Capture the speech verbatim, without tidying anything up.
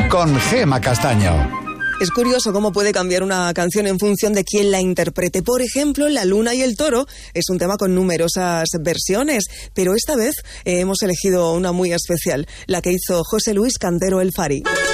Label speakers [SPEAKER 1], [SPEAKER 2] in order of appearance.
[SPEAKER 1] con Gema Castaño.
[SPEAKER 2] Es curioso cómo puede cambiar una canción en función de quién la interprete. Por ejemplo, La Luna y el Toro es un tema con numerosas versiones, pero esta vez eh, hemos elegido una muy especial, la que hizo José Luis Cantero El Fari.